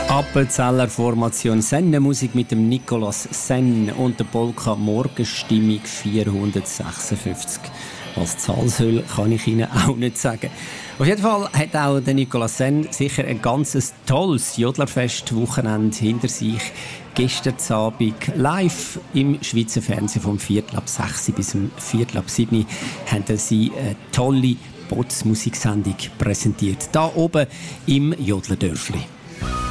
Appenzeller Formation Sennemusik mit dem Nicolas Senn und der Polka Morgenstimmung 456. Als Zahlshöhl kann ich Ihnen auch nicht sagen. Auf jeden Fall hat auch der Nicolas Senn sicher ein ganz tolles Jodlerfest-Wochenende hinter sich. Gestern Abend live im Schweizer Fernsehen vom 6:15 bis 7:15 haben sie eine tolle Botsmusiksendung präsentiert. Da oben im Jodlerdörfli.